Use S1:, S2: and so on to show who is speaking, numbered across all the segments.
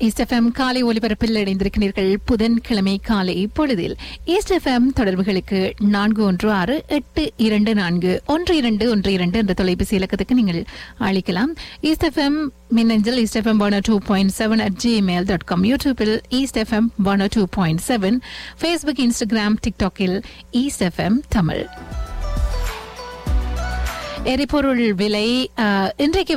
S1: East FM காலை ஒலிபரப்பில் இணைந்திருக்கிறீர்கள். புதன்கிழமை காலை பொழுதில் ஈஸ்ட் எஃப்எம் தொடர்புகளுக்கு 4168241212 என்ற தொலைபேசி இலக்கத்துக்கு நீங்கள் அழைக்கலாம். ஈஸ்ட் எஃப்எம் மின்னஞ்சல் ஈஸ்ட் எஃப்எம் 102.7 @gmail.com, யூடியூபில் east FM 102.7, Facebook, Instagram, டிக்டாக்கில் east FM Tamil. எரிபொருள் விலை இன்றைக்கு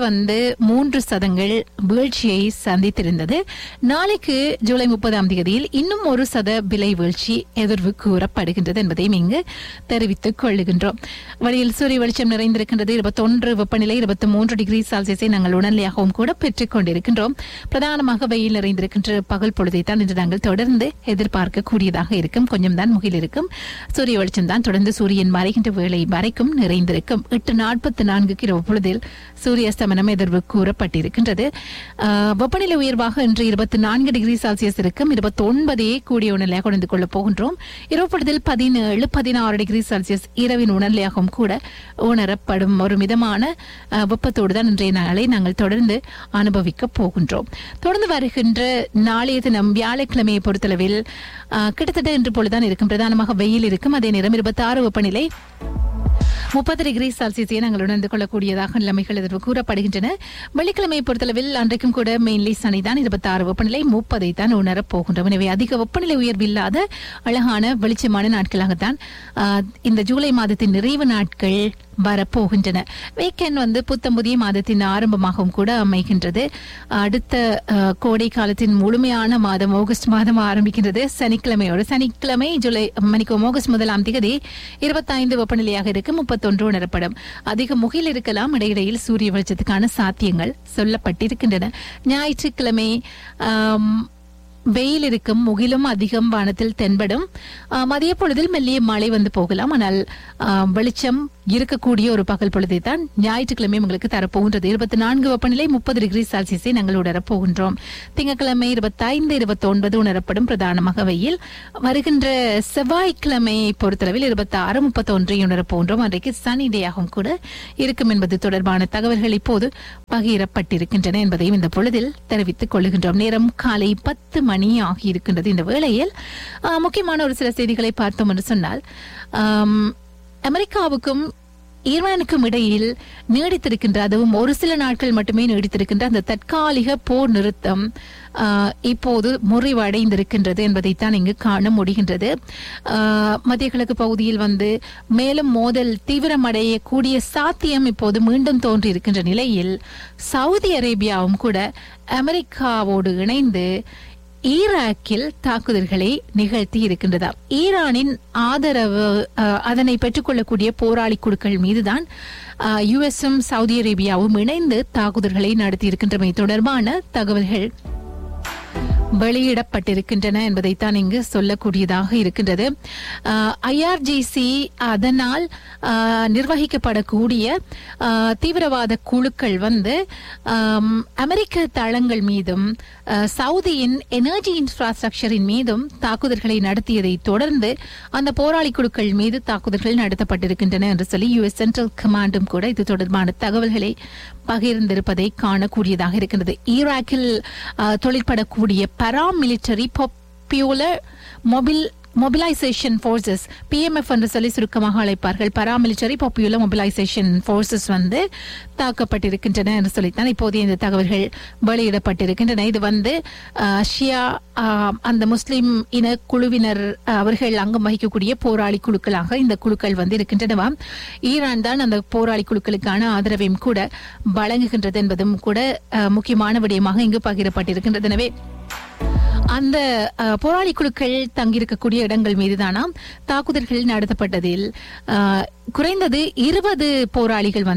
S1: 3% வீழ்ச்சியை சந்தித்திருந்தது. நாளைக்கு ஜூலை 30ஆம் தேதியில் இன்னும் 1% விலை வீழ்ச்சி எதிர்வு கூறப்படுகின்றது என்பதையும் இங்கு தெரிவித்துக் கொள்ளுகின்றோம். வழியில் சூரிய வெளிச்சம் நிறைந்திருக்கின்றது. 21 வெப்பநிலை, 23 டிகிரி செல்சியஸை நாங்கள் உடனடியாகவும் கூட பெற்றுக் கொண்டிருக்கின்றோம். பிரதானமாக வெயில் நிறைந்திருக்கின்ற பகல் பொழுதைத்தான் இன்று நாங்கள் தொடர்ந்து எதிர்பார்க்கக்கூடியதாக இருக்கும். கொஞ்சம் தான் முகில் இருக்கும். சூரிய வெளிச்சம் தான் தொடர்ந்து சூரியன் மறைகின்ற வேளை வரைக்கும் நிறைந்திருக்கும். 8:44 இரவு பொழுதில் சூரிய அஸ்தமனம் எதிர்வு கூறப்பட்டிருக்கின்றது. வெப்பநிலை உயர்வாக இன்று 24 டிகிரி செல்சியஸ் இருக்கும். 29 கூடிய உணர்நிலையாக உணர்ந்து கொள்ளப் போகின்றோம். இரவு பொழுதில் 17-16 டிகிரி செல்சியஸ் இரவின் உணர்நிலையாகவும் கூட உணரப்படும் ஒரு மிதமான வெப்பத்தோடு தான் இன்றைய நாளை நாங்கள் தொடர்ந்து அனுபவிக்கப் போகின்றோம். தொடர்ந்து வருகின்ற நாளைய தினம் வியாழக்கிழமையை பொறுத்தளவில் கிட்டத்தட்ட இன்று போலதான் இருக்கும். பிரதானமாக வெயில் இருக்கும். அதே நேரம் 26 வெப்பநிலை, 30 டிகிரி செல்சியஸை நாங்கள் உணர்ந்து கொள்ளக்கூடியதாக நிலைமைகள் எதிர்வு கூறப்படுகின்றன. வெள்ளிக்கிழமையை பொறுத்தளவில் அன்றைக்கும் கூட மெயின்லி சனிதான். 26 வெப்பநிலை, 30 தான் உணரப் போகின்றோம். எனவே அதிக வெப்பநிலை உயர்வு இல்லாத அழகான வெளிச்சமான நாட்களாகத்தான் இந்த ஜூலை மாதத்தின் நிறைவு நாட்கள் வரப்போகின்றன. வீக்கெண்ட் புத்தம் புதிய மாதத்தின் ஆரம்பமாகவும் கூட அமைகின்றது. அடுத்த கோடை காலத்தின் முழுமையான மாதம் ஆகஸ்ட் மாதம் ஆரம்பிக்கின்றது சனிக்கிழமையோடு. சனிக்கிழமை ஆகஸ்ட் 1ஆம் தேதி 25 வெப்பநிலையாக இருக்கும். 31 உணரப்படும். அதிக முகில் இருக்கலாம். இடையிடையில் சூரிய வெளிச்சத்துக்கான சாத்தியங்கள் சொல்லப்பட்டிருக்கின்றன. ஞாயிற்றுக்கிழமை வெயில் இருக்கும். முகிலும் அதிகம் வானத்தில் தென்படும். மதிய பொழுதில் மெல்லிய மழை போகலாம். ஆனால் வெளிச்சம் இருக்கக்கூடிய ஒரு பகல் பொழுதை தான் ஞாயிற்றுக்கிழமை உங்களுக்கு தரப்போகின்றது. 24 வெப்பநிலை, 30 டிகிரி செல்சியஸை நாங்கள் உணரப் போகின்றோம். திங்கட்கிழமை 25, 29 உணரப்படும். பிரதானமாக வெயில். வருகின்ற செவ்வாய்க்கிழமை பொறுத்தளவில் 26, 31 உணரப் போகின்றோம். அன்றைக்கு சனி டேயாகவும் கூட இருக்கும் என்பது தொடர்பான தகவல்கள் இப்போது பகிரப்பட்டிருக்கின்றன என்பதையும் இந்த பொழுதில் தெரிவித்துக் கொள்ளுகின்றோம். நேரம் காலை 10 மணி ஆகியிருக்கின்றது. இந்த வேளையில் முக்கியமான ஒரு சில செய்திகளை பார்த்தோம் என்று சொன்னால், அமெரிக்காவுக்கும் ஈரானுக்கும் இடையில் நீடித்திருக்கின்ற, அதுவும் ஒரு சில நாட்கள் மட்டுமே நீடித்திருக்கின்ற அந்த தற்காலிக போர் நிறுத்தம் இப்போது முறிவடைந்திருக்கின்றது என்பதைத்தான் இங்கு காண முடிகின்றது. மத்திய கிழக்கு பகுதியில் மேலும் மோதல் தீவிரமடையக்கூடிய சாத்தியம் இப்போது மீண்டும் தோன்றியிருக்கின்ற நிலையில் சவுதி அரேபியாவும் கூட அமெரிக்காவோடு இணைந்து ஈராக்கில் தாக்குதல்களை நிகழ்த்தி இருக்கின்றதா. ஈரானின் ஆதரவு அதனை பெற்றுக்கொள்ளக்கூடிய போராளி குழுக்கள் மீதுதான் யுஎஸும் சவுதி அரேபியாவும் இணைந்து தாக்குதல்களை நடத்தி இருக்கின்றமை தொடர்பான தகவல்கள் வெளியிடப்பட்டிருக்கின்றன என்பதைத்தான் இங்கு சொல்லக்கூடியதாக இருக்கின்றது. ஐஆர்ஜிசி அதனால் நிர்வகிக்கப்படக்கூடிய தீவிரவாத குழுக்கள் அமெரிக்க தளங்கள் மீதும் சவுதியின் எனர்ஜி இன்ஃப்ராஸ்ட்ரக்சரின் மீதும் தாக்குதல்களை நடத்தியதை தொடர்ந்து அந்த போராளி குழுக்கள் மீது தாக்குதல்கள் நடத்தப்பட்டிருக்கின்றன என்று சொல்லி யுஎஸ் சென்ட்ரல் கமாண்டும் கூட இது தொடர்பான தகவல்களை பகிர்ந்திருப்பதை காணக்கூடியதாக இருக்கின்றது. ஈராக்கில் தொழிற்படக்கூடிய paramilitary popular mobilisation forces, PMF என்று சொல்லி சுருக்கமாக அழைப்பார்கள். பாராமிலிட்டரி பாப்புலர் மொபிலைசேஷன் போர்சஸ் தாக்கப்பட்டிருக்கின்றன என்று சொல்லித்தான் இப்போதைய இந்த தகவல்கள் வெளியிடப்பட்டிருக்கின்றன. இது ஷியா அந்த முஸ்லிம் இன குழுவினர் அவர்கள் அங்கம் வகிக்கக்கூடிய போராளி குழுக்களாக இந்த குழுக்கள் இருக்கின்றனவா. ஈரான் தான் அந்த போராளி குழுக்களுக்கான ஆதரவையும் கூட வழங்குகின்றது என்பதும் கூட முக்கியமான விடயமாக இங்கு பகிரப்பட்டிருக்கின்றது. எனவே அந்த போராளி குழுக்கள் தங்கியிருக்கக்கூடிய இடங்கள் மீதுதானாம் தாக்குதல்கள் நடத்தப்பட்டதில் குறைந்தது 20 போராளிகள்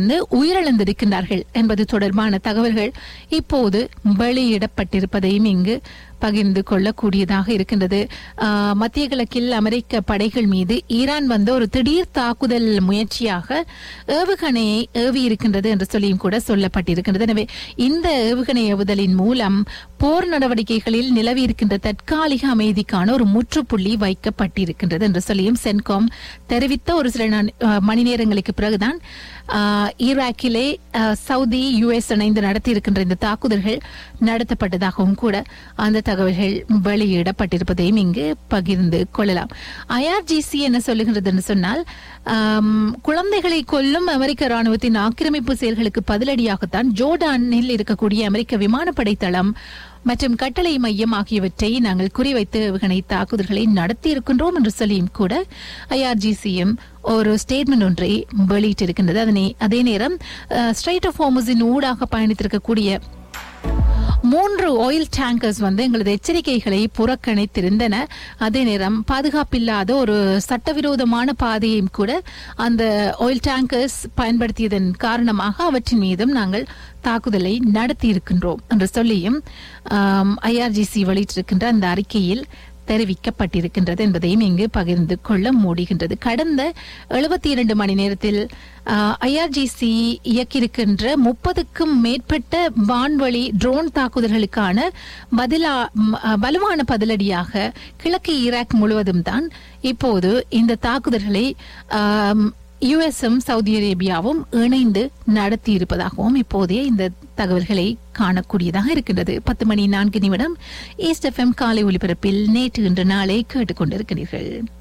S1: உயிரிழந்திருக்கின்றார்கள் என்பது தொடர்பான தகவல்கள் இப்போது வெளியிடப்பட்டிருப்பதையும் இங்கு பகிர்ந்து கொள்ளக்கூடியதாக இருக்கின்றது. மத்திய கிழக்கில் அமெரிக்க படைகள் மீது ஈரான் வந்த ஒரு திடீர் தாக்குதல் முயற்சியாக ஏவுகணையை ஏவி இருக்கின்றது என்று சொல்லியும் கூட சொல்லப்பட்டிருக்கின்றது. எனவே இந்த ஏவுகணை ஏவுதலின் மூலம் போர் நடவடிக்கைகளில் நிலவி இருக்கின்ற தற்காலிக அமைதிக்கான ஒரு முற்றுப்புள்ளி வைக்கப்பட்டிருக்கின்றது என்று சொல்லியும் சென்காம் தெரிவித்த ஒரு சில மணி நேரங்களுக்கு பிறகுதான் ஈராக்கிலே சவுதி யுஎஸ் இணைந்து நடத்தியிருக்கின்ற இந்த தாக்குதல்கள் நடத்தப்பட்டதாகவும் கூட அந்த தகவல்கள் வெளியிடப்பட்டிருப்பதையும் இங்கு பகிர்ந்து கொள்ளலாம். IRGC என்ன சொல்லுகிறது என்று சொன்னால், குழந்தைகளை கொல்லும் அமெரிக்க ராணுவத்தின் ஆக்கிரமிப்பு செயல்களுக்கு பதிலடியாகத்தான் ஜோர்டானில் இருக்கக்கூடிய அமெரிக்க விமானப்படை தளம் மற்றும் கட்டளை மையம் ஆகியவற்றை நாங்கள் குறிவைத்து ஏவுகணை தாக்குதல்களை நடத்தி இருக்கின்றோம் என்று சொல்லியும் கூட IRGCயும் ஒரு ஸ்டேட்மெண்ட் ஒன்றை வெளியிட்டிருக்கின்றது. அதே நேரம் ஸ்ட்ரெய்ட் ஆஃப் ஹோர்முஸின் ஊடாக பயணித்திருக்கக்கூடிய 3 ஆயில் டேங்கர்ஸ் எங்களது எச்சரிக்கைகளை புறக்கணித்திருந்தன. அதே நேரம் பாதுகாப்பில்லாத ஒரு சட்டவிரோதமான பாதையையும் கூட அந்த ஆயில் டேங்கர்ஸ் பயன்படுத்தியதன் காரணமாக அவற்றின் மீதும் நாங்கள் தாக்குதலை நடத்தி இருக்கின்றோம் என்று சொல்லியும் IRGC வெளியிட்டிருக்கின்ற அந்த அறிக்கையில் தெரிவிக்கப்பட்டிருக்கின்றது என்பதையும் இங்கு பகிர்ந்து கொள்ள முடிகின்றது. கடந்த 72 மணி நேரத்தில் IRGC இயக்கியிருக்கின்ற 30க்கும் மேற்பட்ட வான்வழி ட்ரோன் தாக்குதல்களுக்கான வலுவான பதிலடியாக கிழக்கு ஈராக் முழுவதும் தான் இப்போது இந்த தாக்குதல்களை யுஎஸும் சவுதி அரேபியாவும் இணைந்து நடத்தி இருப்பதாகவும் இப்போதைய இந்த தகவல்களை காணக்கூடியதாக இருக்கின்றது. 10 மணி 4 நிமிடம் ஈஸ்ட் FM காலை ஒலிபரப்பில் நேற்று இன்று நாளை கேட்டுக்கொண்டிருக்கிறீர்கள்.